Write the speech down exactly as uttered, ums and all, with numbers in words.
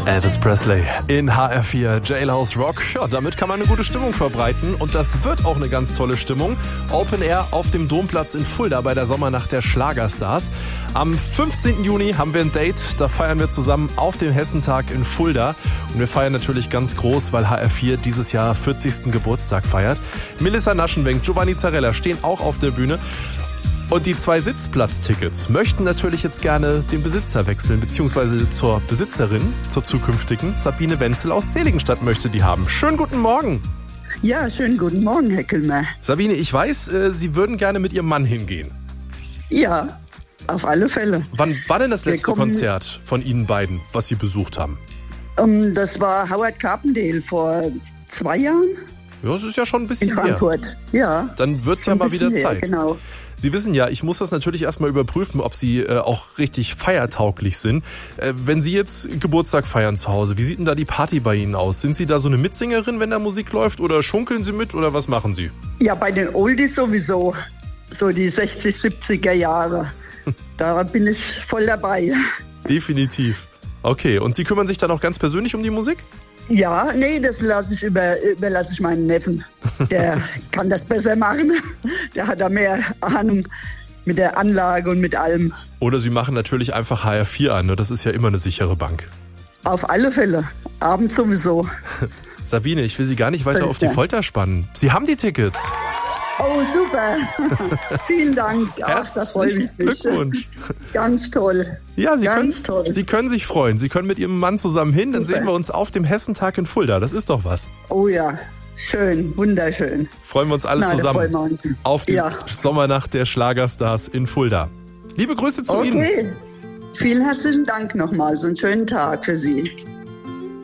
Elvis Presley in H R vier Jailhouse Rock. Ja, damit kann man eine gute Stimmung verbreiten und das wird auch eine ganz tolle Stimmung. Open Air auf dem Domplatz in Fulda bei der Sommernacht der Schlagerstars. Am fünfzehnten Juni haben wir ein Date, da feiern wir zusammen auf dem Hessentag in Fulda. Und wir feiern natürlich ganz groß, weil H R vier dieses Jahr vierzigsten Geburtstag feiert. Melissa Naschenwenk, Giovanni Zarella stehen auch auf der Bühne. Und die zwei Sitzplatztickets möchten natürlich jetzt gerne den Besitzer wechseln, beziehungsweise zur Besitzerin, zur zukünftigen. Sabine Wenzel aus Seligenstadt möchte die haben. Schönen guten Morgen. Ja, schönen guten Morgen, Herr Kühlmer. Sabine, ich weiß, Sie würden gerne mit Ihrem Mann hingehen. Ja, auf alle Fälle. Wann war denn das letzte kommen, Konzert von Ihnen beiden, was Sie besucht haben? Um, das war Howard Carpendale vor zwei Jahren. Ja, das ist ja schon ein bisschen in Frankfurt. Her. Ja. Dann wird es ja mal wieder her, Zeit. Genau. Sie wissen ja, ich muss das natürlich erstmal überprüfen, ob Sie äh, auch richtig feiertauglich sind. Äh, wenn Sie jetzt Geburtstag feiern zu Hause, wie sieht denn da die Party bei Ihnen aus? Sind Sie da so eine Mitsängerin, wenn da Musik läuft, oder schunkeln Sie mit oder was machen Sie? Ja, bei den Oldies sowieso. So die sechzig, siebziger Jahre. Da bin ich voll dabei. Definitiv. Okay, und Sie kümmern sich dann auch ganz persönlich um die Musik? Ja, nee, das lasse ich über, überlasse ich meinen Neffen. Der kann das besser machen. Der hat da mehr Ahnung mit der Anlage und mit allem. Oder Sie machen natürlich einfach H R vier an, ne? Das ist ja immer eine sichere Bank. Auf alle Fälle. Abends sowieso. Sabine, ich will Sie gar nicht weiter Bitte. auf die Folter spannen. Sie haben die Tickets. Oh, super. Vielen Dank. Ach, das freut mich. Glückwunsch. Ganz toll. Ja, Sie, Ganz können, toll. Sie können sich freuen. Sie können mit Ihrem Mann zusammen hin. Dann Super. sehen wir uns auf dem Hessentag in Fulda. Das ist doch was. Oh ja, schön, wunderschön. Freuen wir uns alle Na, zusammen da freuen wir uns. auf die Ja. Sommernacht der Schlagerstars in Fulda. Liebe Grüße zu okay. Ihnen. Okay. Vielen herzlichen Dank nochmals und schönen Tag für Sie.